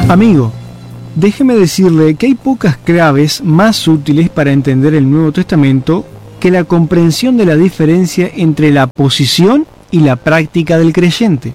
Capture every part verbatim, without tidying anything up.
Amigo, déjeme decirle que hay pocas claves más útiles para entender el Nuevo Testamento que la comprensión de la diferencia entre la posición y la práctica del creyente.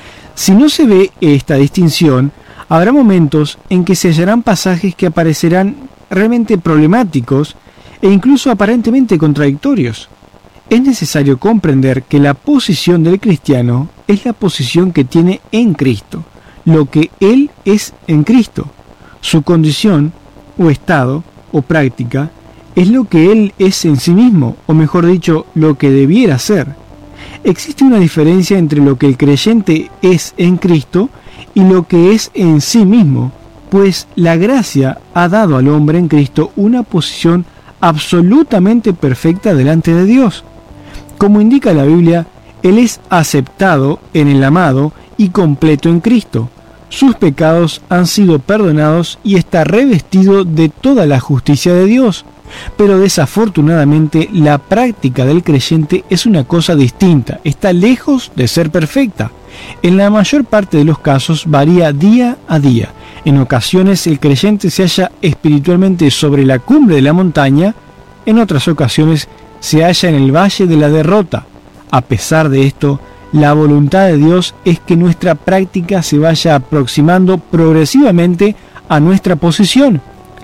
Si no se ve esta distinción, habrá momentos en que se hallarán pasajes que aparecerán realmente problemáticos e incluso aparentemente contradictorios. Es necesario comprender que la posición del cristiano es la posición que tiene en Cristo, lo que Él es en Cristo. Su condición, o estado, o práctica, es lo que Él es en sí mismo, o mejor dicho, lo que debiera ser. Existe una diferencia entre lo que el creyente es en Cristo y lo que es en sí mismo, pues la gracia ha dado al hombre en Cristo una posición absolutamente perfecta delante de Dios. Como indica la Biblia, Él es aceptado en el amado y completo en Cristo. Sus pecados han sido perdonados y está revestido de toda la justicia de Dios. Pero desafortunadamente la práctica del creyente es una cosa distinta, está lejos de ser perfecta. En la mayor parte de los casos varía día a día. En ocasiones el creyente se halla espiritualmente sobre la cumbre de la montaña, en otras ocasiones se halla en el valle de la derrota. A pesar de esto, la voluntad de Dios es que nuestra práctica se vaya aproximando progresivamente a nuestra posición.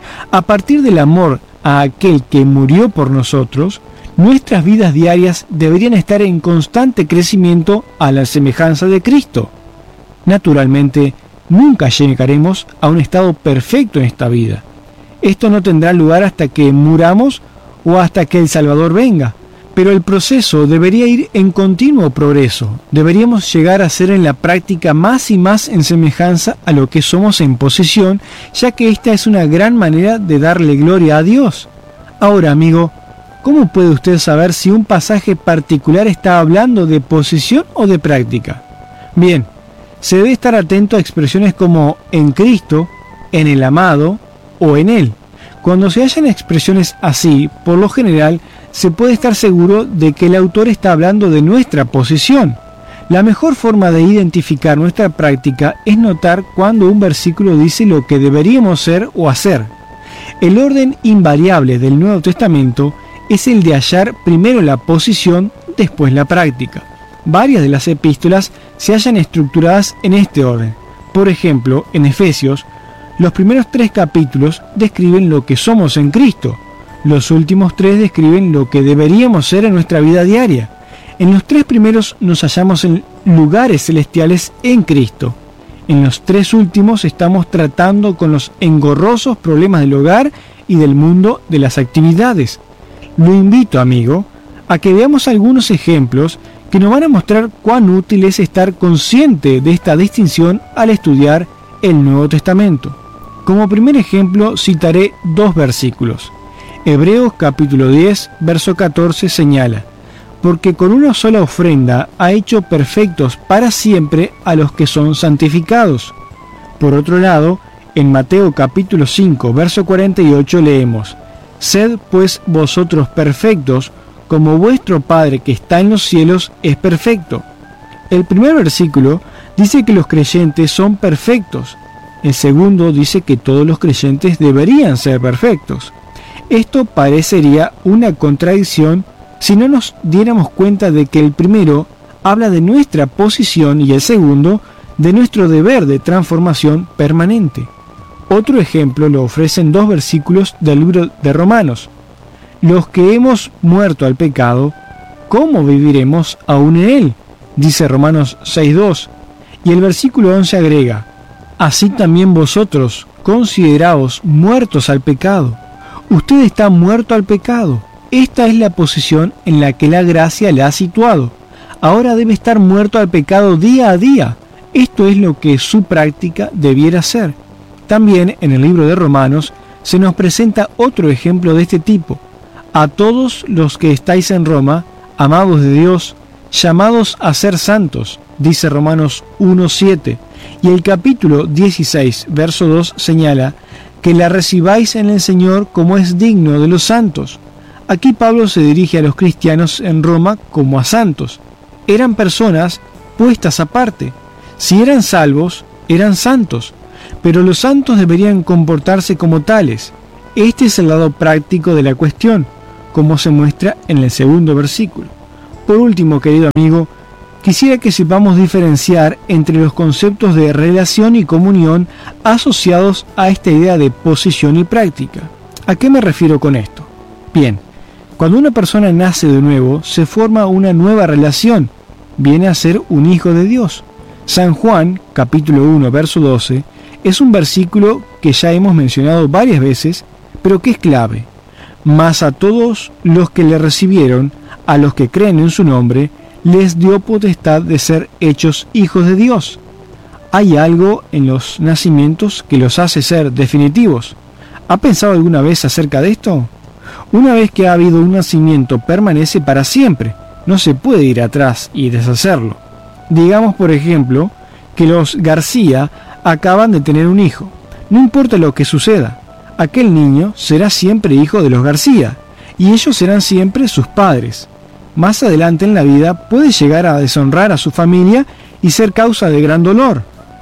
A partir del amor a aquel que murió por nosotros, nuestras vidas diarias deberían estar en constante crecimiento a la semejanza de Cristo. Naturalmente, nunca llegaremos a un estado perfecto en esta vida. Esto no tendrá lugar hasta que muramos o hasta que el Salvador venga, pero el proceso debería ir en continuo progreso. Deberíamos llegar a ser en la práctica más y más en semejanza a lo que somos en posición, ya que esta es una gran manera de darle gloria a Dios. Ahora, amigo, ¿cómo puede usted saber si un pasaje particular está hablando de posición o de práctica? Bien, se debe estar atento a expresiones como en Cristo, en el amado o en Él. Cuando se hallan expresiones así, por lo general, se puede estar seguro de que el autor está hablando de nuestra posición. La mejor forma de identificar nuestra práctica es notar cuando un versículo dice lo que deberíamos ser o hacer. El orden invariable del Nuevo Testamento es el de hallar primero la posición, después la práctica. Varias de las epístolas se hallan estructuradas en este orden. Por ejemplo, en Efesios, los primeros tres capítulos describen lo que somos en Cristo. Los últimos tres describen lo que deberíamos ser en nuestra vida diaria. En los tres primeros nos hallamos en lugares celestiales en Cristo. En los tres últimos estamos tratando con los engorrosos problemas del hogar y del mundo de las actividades. Lo invito, amigo, a que veamos algunos ejemplos que nos van a mostrar cuán útil es estar consciente de esta distinción al estudiar el Nuevo Testamento. Como primer ejemplo citaré dos versículos. Hebreos capítulo diez, verso catorce señala: porque con una sola ofrenda ha hecho perfectos para siempre a los que son santificados. Por otro lado, en Mateo capítulo cinco, verso cuarenta y ocho leemos: sed pues vosotros perfectos, como vuestro Padre que está en los cielos es perfecto. El primer versículo dice que los creyentes son perfectos. El segundo dice que todos los creyentes deberían ser perfectos. Esto parecería una contradicción si no nos diéramos cuenta de que el primero habla de nuestra posición y el segundo de nuestro deber de transformación permanente. Otro ejemplo lo ofrecen dos versículos del libro de Romanos. Los que hemos muerto al pecado, ¿cómo viviremos aún en él? Dice Romanos seis dos. Y el versículo once agrega: así también vosotros, consideraos muertos al pecado. Usted está muerto al pecado. Esta es la posición en la que la gracia le ha situado. Ahora debe estar muerto al pecado día a día. Esto es lo que su práctica debiera ser. También en el libro de Romanos se nos presenta otro ejemplo de este tipo. A todos los que estáis en Roma, amados de Dios, llamados a ser santos, dice Romanos uno siete. Y el capítulo dieciséis, verso dos, señala que la recibáis en el Señor como es digno de los santos. Aquí Pablo se dirige a los cristianos en Roma como a santos. Eran personas puestas aparte. Si eran salvos, eran santos. pero los santos deberían comportarse como tales. Este es el lado práctico de la cuestión, como se muestra en el segundo versículo. Por último, querido amigo, quisiera que sepamos diferenciar entre los conceptos de relación y comunión asociados a esta idea de posición y práctica. ¿A qué me refiero con esto? Bien, cuando una persona nace de nuevo, se forma una nueva relación, viene a ser un hijo de Dios. San Juan, capítulo uno, verso doce, es un versículo que ya hemos mencionado varias veces, pero que es clave. Mas a todos los que le recibieron, a los que creen en su nombre, les dio potestad de ser hechos hijos de Dios. Hay algo en los nacimientos que los hace ser definitivos. ¿Ha pensado alguna vez acerca de esto? Una vez que ha habido un nacimiento, permanece para siempre. No se puede ir atrás y deshacerlo. Digamos, por ejemplo, que los García acaban de tener un hijo. No importa lo que suceda, aquel niño será siempre hijo de los García, y ellos serán siempre sus padres. Más adelante en la vida puede llegar a deshonrar a su familia y ser causa de gran dolor.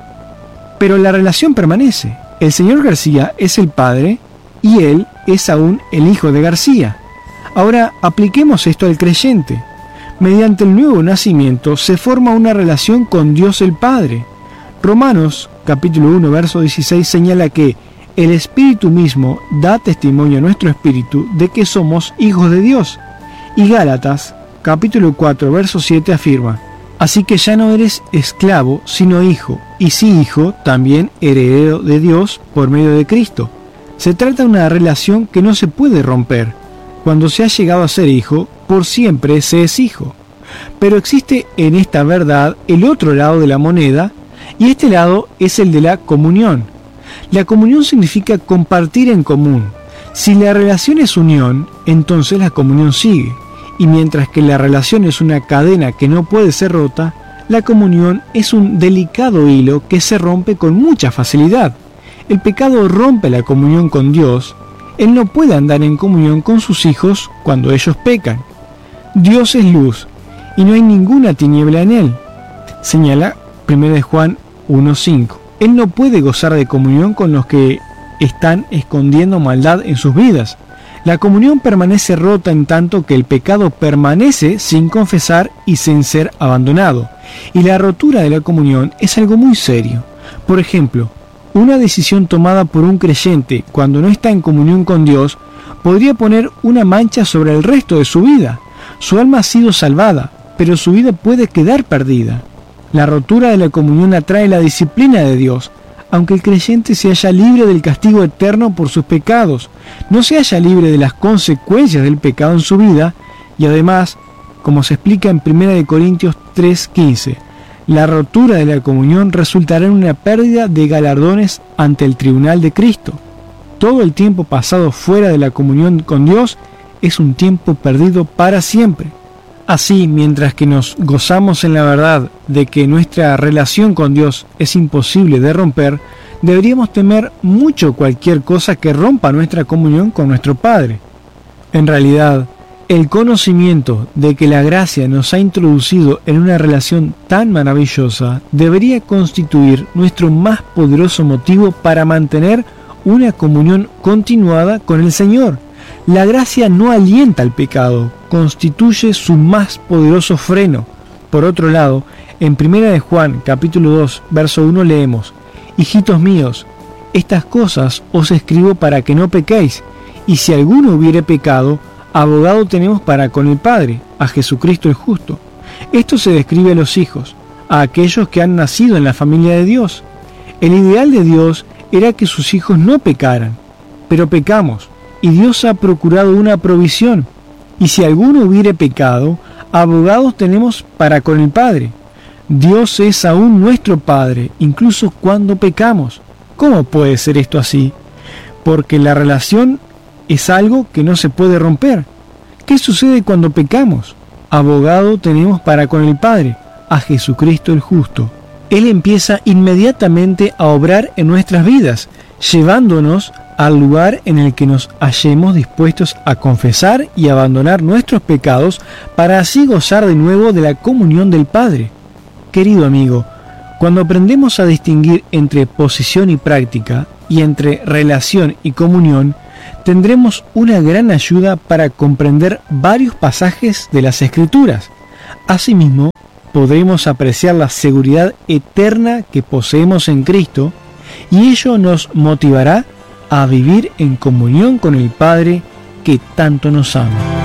Pero la relación permanece. El señor García es el padre y él es aún el hijo de García. Ahora apliquemos esto al creyente. Mediante el nuevo nacimiento se forma una relación con Dios el Padre. Romanos capítulo uno verso dieciséis señala que el Espíritu mismo da testimonio a nuestro espíritu de que somos hijos de Dios. Y Gálatas capítulo cuatro verso siete afirma: así que ya no eres esclavo, sino hijo, y si hijo, también heredero de Dios por medio de Cristo. Se trata de una relación que no se puede romper. Cuando se ha llegado a ser hijo, por siempre se es hijo. Pero existe en esta verdad el otro lado de la moneda, y este lado es el de la comunión. La comunión significa compartir en común. Si la relación es unión, entonces la comunión sigue. Y mientras que la relación es una cadena que no puede ser rota, la comunión es un delicado hilo que se rompe con mucha facilidad. El pecado rompe la comunión con Dios. Él no puede andar en comunión con sus hijos cuando ellos pecan. Dios es luz, y no hay ninguna tiniebla en él. Señala primera de Juan uno cinco. Él no puede gozar de comunión con los que están escondiendo maldad en sus vidas. La comunión permanece rota en tanto que el pecado permanece sin confesar y sin ser abandonado. Y la rotura de la comunión es algo muy serio. Por ejemplo, una decisión tomada por un creyente cuando no está en comunión con Dios podría poner una mancha sobre el resto de su vida. Su alma ha sido salvada, pero su vida puede quedar perdida. La rotura de la comunión atrae la disciplina de Dios. Aunque el creyente se halla libre del castigo eterno por sus pecados, no se halla libre de las consecuencias del pecado en su vida, y además, como se explica en primera de Corintios tres quince, la rotura de la comunión resultará en una pérdida de galardones ante el tribunal de Cristo. Todo el tiempo pasado fuera de la comunión con Dios es un tiempo perdido para siempre. Así, mientras que nos gozamos en la verdad de que nuestra relación con Dios es imposible de romper, deberíamos temer mucho cualquier cosa que rompa nuestra comunión con nuestro Padre. En realidad, el conocimiento de que la gracia nos ha introducido en una relación tan maravillosa debería constituir nuestro más poderoso motivo para mantener una comunión continuada con el Señor. La gracia no alienta al pecado, constituye su más poderoso freno. Por otro lado, en primera de Juan, capítulo dos, verso uno leemos: hijitos míos, estas cosas os escribo para que no pequéis, y si alguno hubiere pecado, abogado tenemos para con el Padre, a Jesucristo el justo. Esto se describe a los hijos, a aquellos que han nacido en la familia de Dios. El ideal de Dios era que sus hijos no pecaran, pero pecamos. Y Dios ha procurado una provisión. Y si alguno hubiere pecado, abogados tenemos para con el Padre. Dios es aún nuestro Padre, incluso cuando pecamos. ¿Cómo puede ser esto así? Porque la relación es algo que no se puede romper. ¿Qué sucede cuando pecamos? Abogado tenemos para con el Padre, a Jesucristo el justo. Él empieza inmediatamente a obrar en nuestras vidas, llevándonos al lugar en el que nos hallemos dispuestos a confesar y abandonar nuestros pecados para así gozar de nuevo de la comunión del Padre. Querido amigo, Cuando aprendemos a distinguir entre posición y práctica, y entre relación y comunión, tendremos una gran ayuda para comprender varios pasajes de las Escrituras. Asimismo, podremos apreciar la seguridad eterna que poseemos en Cristo, y ello nos motivará a vivir en comunión con el Padre que tanto nos ama.